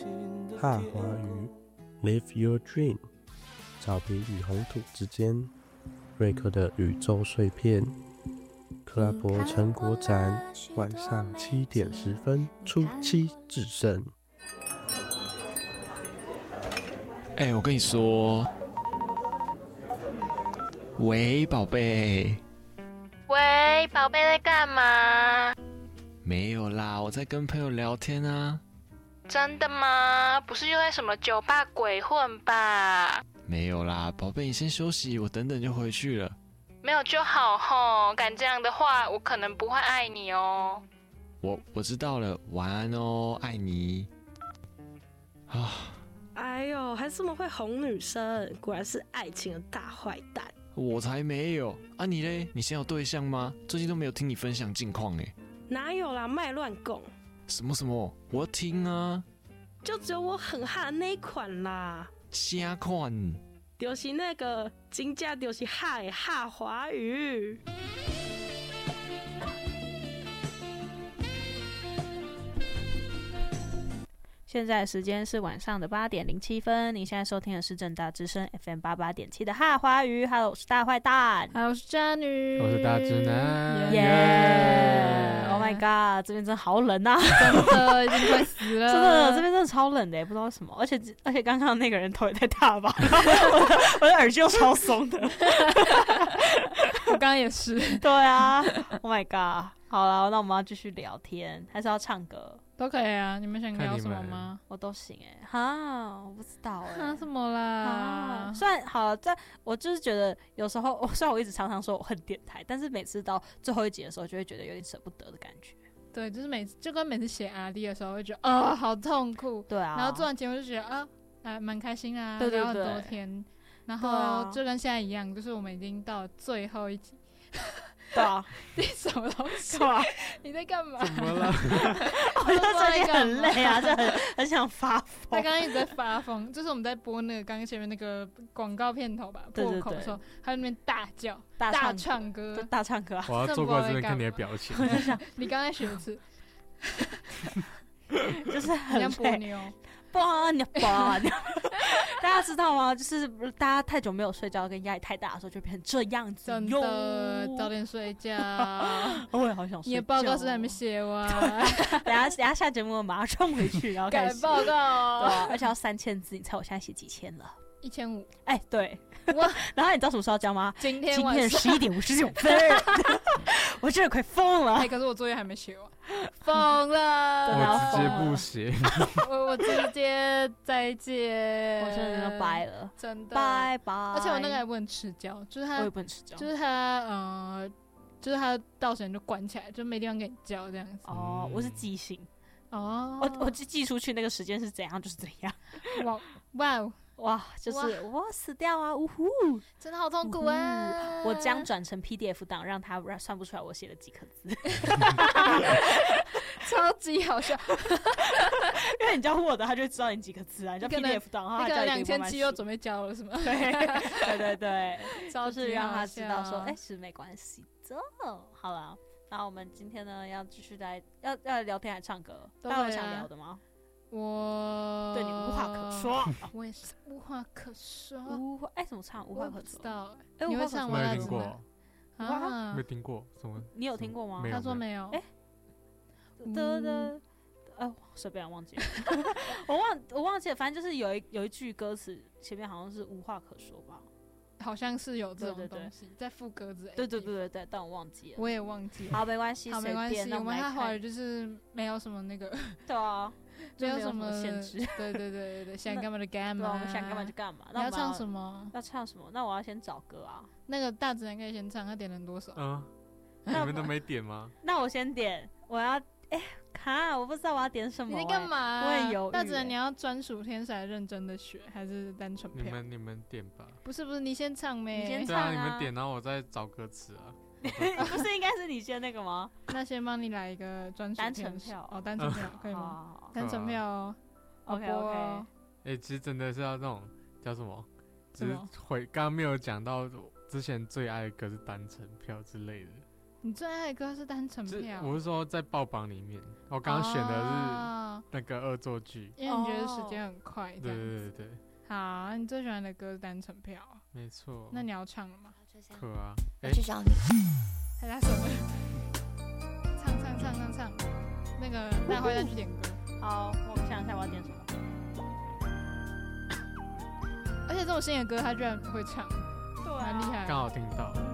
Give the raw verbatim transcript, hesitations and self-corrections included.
哈华语 Live Your Dream， 草皮与红土之间，瑞克的宇宙碎片。克拉伯成果展，晚上七点十分，初七至胜。 哎、欸，我跟你说，喂，宝贝。 喂，宝贝在干嘛？ 没有啦，我在跟朋友聊天啊。 真的吗？不是又在什么酒吧鬼混吧？ 没有啦，宝贝，你先休息，我等等就回去了。 没有就好吼，敢这样的话，我可能不会爱你哦。 我我知道了，晚安哦，爱你。啊！ 哎呦，还这么会哄女生，果然是爱情的大坏蛋。 我才没有啊！你嘞？你现在有对象吗？最近都没有听你分享近况哎。 哪有啦，卖乱供。 什么什么？我要听啊！ 就只有我很哈的那一款啦。 啥款？ 就是那个真正就是哈的哈华语。 现在时间是晚上的八点零七分，你现在收听的是正大之声 F M 八八点七的哈华语。Hello， 我是大坏蛋。 Hello， 我是渣女。 我是大直男。 耶、yeah! ！Oh my god， 这边真的好冷啊！ 真的已经快死了。 真的，这边真的超冷的，不知道为什么。而且而且刚刚那个人头也太大吧，我的我的耳机又超松的。 我刚刚也是。 对啊 ，Oh my god！ 好了，那我们要继续聊天，还是要唱歌？ 都可以啊，你们想聊什么吗？ 我都行哎、欸，哈，我不知道哎、欸， 哈什么啦？ 虽然好了，在我就是觉得有时候，虽然我一直常常说我恨电台，但是每次到最后一集的时候，就会觉得有点舍不得的感觉。 对，就是每次就跟每次写阿弟的时候，会觉得啊、哦、好痛苦。 对啊。 然后做完节目就觉得啊，还蛮开心啊， 对对对， 聊很多天。然后就跟现在一样，就是我们已经到了最后一集。 对啊， 你什么东西？ 对啊， 你在干嘛？ 怎么了？ 我觉得最近很累啊，就很很想发疯。 他刚刚一直在发疯，就是我们在播那个刚刚前面那个广告片头吧，破口的时候，他在那边大叫、 大唱, 大唱歌、 就大唱歌、啊。 我要坐过来这边看你的表情。 我在想， 你刚才学一次， 就是很像波妞。 波妞波妞，大家知道吗？就是大家太久没有睡觉，跟压力太大的时候，就变成这样子。 真的，早点睡觉。 我也好想睡觉。 你的报告是还没写完， 等下等下下节目马上回去，然后开始改报告。 对啊，而且要三千字，你猜我现在写几千了？ 一千五。 哎，对。哇！然后你知道什么时候交吗？ 今天今天十一点五十九分。我真的快疯了。 哎，可是我作业还没写完，疯了。 我直接不写。 我我直接再见。 我真的掰了， 真的拜拜。 而且我那个还不能吃胶，就是他， 我也不能吃胶， 就是他呃，就是他到时间就关起来，就没地方给你胶这样子。 哦，我是记性。 哦， 我我寄出去那个时间是怎样就是怎样。 哇哇哇，就是我死掉啊！呜呼， 真的好痛苦啊！ 我将转成 P D F 档，让他算不出来我写了几颗字。 超级好笑， 因为你叫 Word， 他就会知道你几个字啊。你叫 P D F 档，他叫两千七又准备交了，是吗？ 对对对对， 就是让他知道说，哎、欸，是没关系的。好了，那我们今天呢，要继续来要要来聊天还唱歌，大家有想聊的吗？ 我对你无话可说， 我也是无话可说。 无话哎，怎么唱？无话可说。 我不知道， 哎， 你会唱吗？ 没听过啊？ 没听过什么？ 你有听过吗？ 他说没有。 哎，的的，呃，随便忘记了，我忘我忘记了，反正就是有一有一句歌词前面好像是无话可说吧。 好像是有这种东西在副歌之类的。 对对对对对，但我忘记了。 我也忘记了。 好，没关系， 好，没关系。 我们汉华语就是没有什么那个。 对啊， 没有什么限制。 对对对对对，想干嘛就干嘛。 对，我们想干嘛就干嘛。 你要唱什么？ 要唱什么？那我要先找歌啊。 那个大直男可以先唱，他点了多少？ 嗯，你们都没点吗？ 那我先点，我要。哎，卡，我不知道我要点什么、欸。 你在干嘛？ 我很犹豫、欸。 大直男，你要专属天才认真的学，还是单纯票？ 你们你们点吧。 不是不是，你先唱呗。 你先唱啊。 对啊，你们点，然后我再找歌词啊。 不是应该是你先那个吗？ 那先帮你来一个专属单程票哦，单程票可以吗？单程票哦。 OK OK。 哎、欸，其实真的是要那种叫什么？只是回刚刚没有讲到，之前最爱的歌是单程票之类的。 你最爱的歌是单程票？ 我是说在爆榜里面，我刚刚选的是哦， 那个恶作剧， 因为你觉得时间很快， 对对对对， 好，你最喜欢的歌是单程票， 没错。 那你要唱了吗？ 可啊， 我去找你， 太大声了，唱唱唱唱唱，那个大坏蛋去点歌。 好，我想一下我要点什么。 而且这种新的歌他居然会唱， 对啊， 蛮厉害的。 刚好听到。